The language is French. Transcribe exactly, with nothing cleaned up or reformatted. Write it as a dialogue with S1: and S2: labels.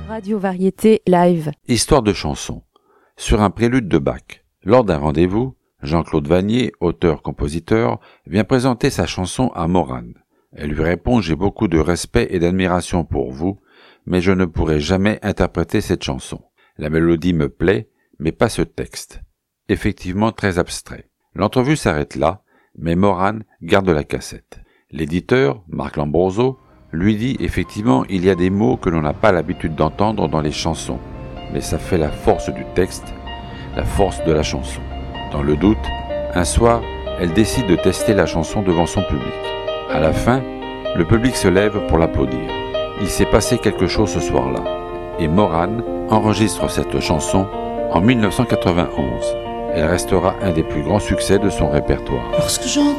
S1: Radio Variété Live.
S2: Histoire de chanson. Sur un prélude de Bach. Lors d'un rendez-vous, Jean-Claude Vannier, auteur-compositeur, vient présenter sa chanson à Morane. Elle lui répond « J'ai beaucoup de respect et d'admiration pour vous, mais je ne pourrai jamais interpréter cette chanson. La mélodie me plaît, mais pas ce texte. » Effectivement très abstrait. L'entrevue s'arrête là, mais Morane garde la cassette. L'éditeur, Marc Lambroso, lui dit effectivement il y a des mots que l'on n'a pas l'habitude d'entendre dans les chansons, mais ça fait la force du texte, la force de la chanson. Dans le doute, un soir, elle décide de tester la chanson devant son public. À la fin, le public se lève pour l'applaudir. Il s'est passé quelque chose ce soir-là, et Morane enregistre cette chanson en mille neuf cent quatre-vingt-onze. Elle restera un des plus grands succès de son répertoire.
S3: Lorsque j'entends